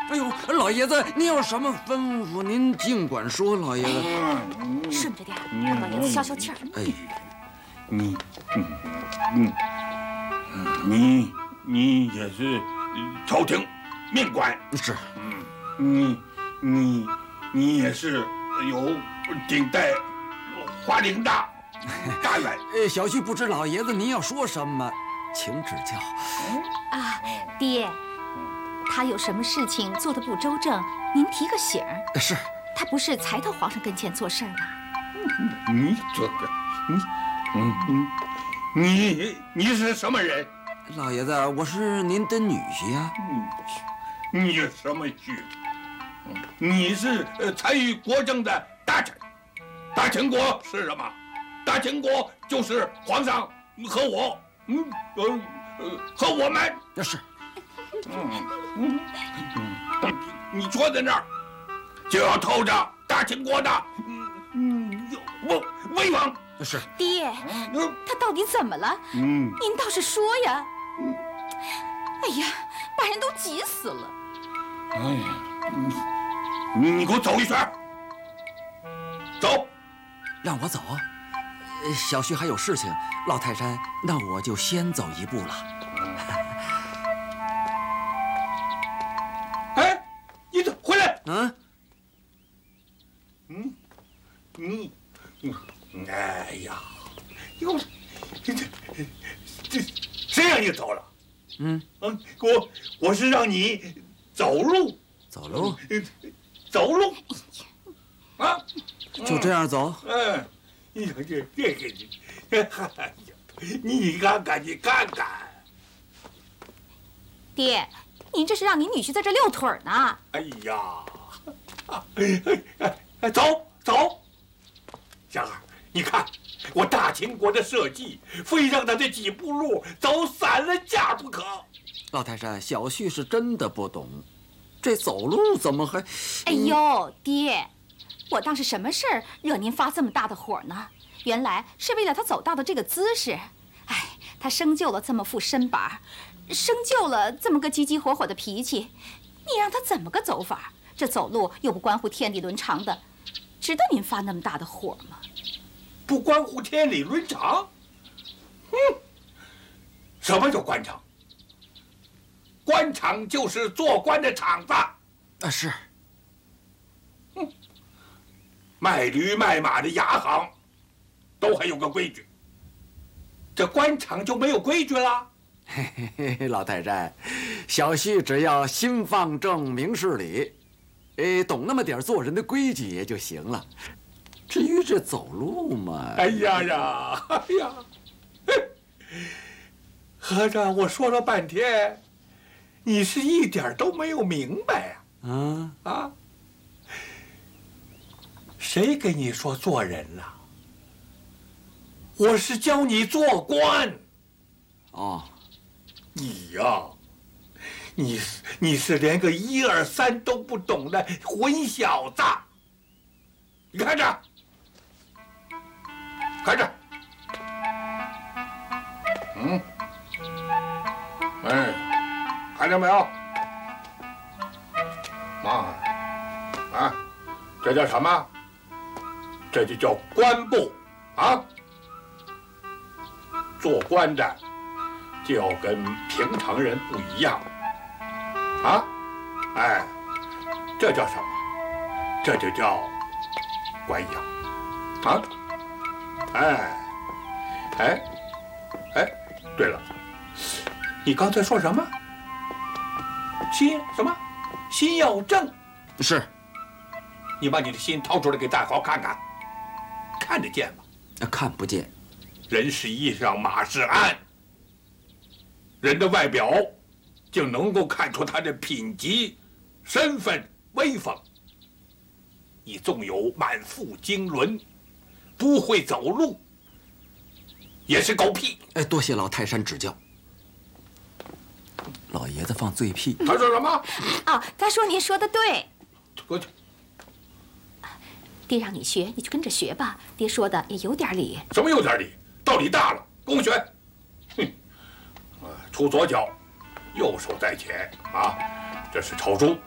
哎呦，老爷子，您有什么吩咐，您尽管说，老爷子。 顺着点，让老爷子消消气儿。 哎， 你也是朝廷命官， 是， 你也是有顶戴华陵的大员。 小婿不知老爷子您要说什么，请指教。 啊，爹，他有什么事情做得不周正，您提个醒儿。 是， 他不是才到皇上跟前做事儿吗？ 你这个，你是什么人？ 老爷子，我是您的女婿呀。 你什么婿？你是参与国政的大臣。大秦国是什么？大秦国就是皇上和我，和我们。 是。 你坐在那儿，就要透着大秦国的威风。 是。 爹，他到底怎么了？您倒是说呀。哎呀，把人都急死了。 哎呀，你给我走一圈，走。 让我走？小婿还有事情，老泰山，那我就先走一步了。 哎，你怎么回来？哎呀，哟，这谁让你走了？我是让你走路， 走路， 走路，啊， 就这样走？ 哎，你看看，你看看， 爹，您这是让您女婿在这溜腿呢？ 哎呀，走，小孩，你看我大秦国的社稷，非让他这几步路走散了架不可。 老泰山，小婿是真的不懂，这走路怎么还…… 哎呦，爹，我当是什么事儿惹您发这么大的火呢？原来是为了他走道的这个姿势。哎，他生就了这么副身板，生就了这么个急急火火的脾气，你让他怎么个走法？这走路又不关乎天理伦常的，值得您发那么大的火吗？ 不关乎天理伦常？什么叫官场？官场就是做官的场子。 是。 卖驴卖马的牙行，都还有个规矩。这官场就没有规矩了？ 嘿，老泰山，小婿只要心放正，明事理，懂那么点做人的规矩也就行了。至于这走路嘛， 哎呀，合着我说了半天，你是一点都没有明白啊！谁给你说做人了？我是教你做官。 哦， 你呀，你是连个1、2、3都不懂的混小子。你看着，看见没有？妈呀，这叫什么？这就叫官部啊！做官的就要跟平常人不一样啊！哎，这叫什么？这就叫官样啊！对了，你刚才说什么？心要正。 是。 你把你的心掏出来给大豪看看，看得见吗？ 看不见。 人是衣裳，马是鞍。人的外表就能够看出他的品级、身份、威风。你纵有满腹经纶，不会走路，也是狗屁。 多谢老泰山指教。老爷子放醉屁。 他说什么？ 他说您说的对。 过去。 爹让你学，你就跟着学吧。爹说的也有点理。 什么有点理？道理大了，跟我学。出左脚，右手在前啊，这是朝中。